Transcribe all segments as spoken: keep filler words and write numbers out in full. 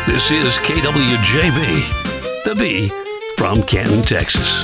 This is K W J B, the B from Canton, Texas.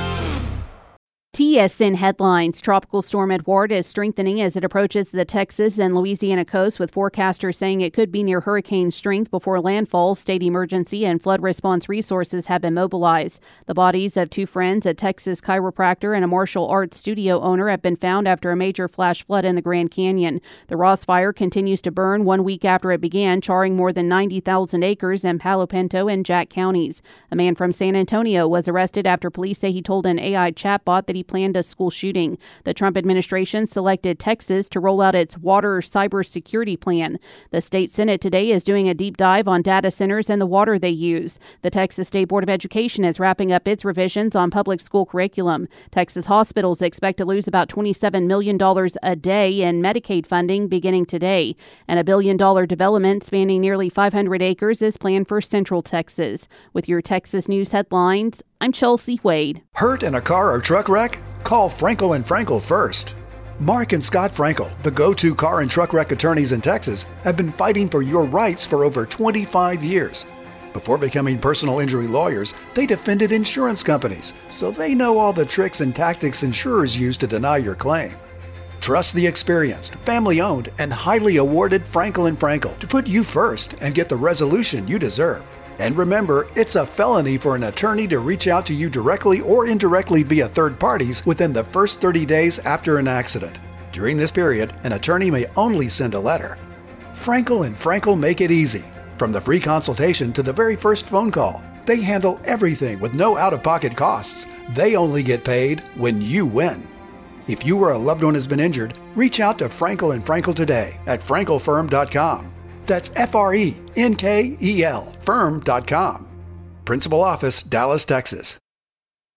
T S N headlines. Tropical Storm Edouard is strengthening as it approaches the Texas and Louisiana coast, with forecasters saying it could be near hurricane strength before landfall. State emergency and flood response resources have been mobilized. The bodies of two friends, a Texas chiropractor and a martial arts studio owner, have been found after a major flash flood in the Grand Canyon. The Ross Fire continues to burn one week after it began, charring more than ninety thousand acres in Palo Pinto and Jack counties. A man from San Antonio was arrested after police say he told an A I chatbot that he planned a school shooting. The Trump administration selected Texas to roll out its water cybersecurity plan. The state Senate today is doing a deep dive on data centers and the water they use. The Texas State Board of Education is wrapping up its revisions on public school curriculum. Texas hospitals expect to lose about twenty-seven million dollars a day in Medicaid funding beginning today. And a billion dollar development spanning nearly five hundred acres is planned for Central Texas. With your Texas news headlines, I'm Chelsea Wade. Hurt in a car or truck wreck? Call Frankel and Frankel first. Mark and Scott Frankel, the go-to car and truck wreck attorneys in Texas, have been fighting for your rights for over twenty-five years. Before becoming personal injury lawyers, they defended insurance companies, so they know all the tricks and tactics insurers use to deny your claim. Trust the experienced, family-owned, and highly awarded Frankel and Frankel to put you first and get the resolution you deserve. And remember, it's a felony for an attorney to reach out to you directly or indirectly via third parties within the first thirty days after an accident. During this period, an attorney may only send a letter. Frankel and Frankel make it easy. From the free consultation to the very first phone call, they handle everything with no out-of-pocket costs. They only get paid when you win. If you or a loved one has been injured, reach out to Frankel and Frankel today at frankel firm dot com. That's F R E N K E L firm dot com. Principal office, Dallas, Texas.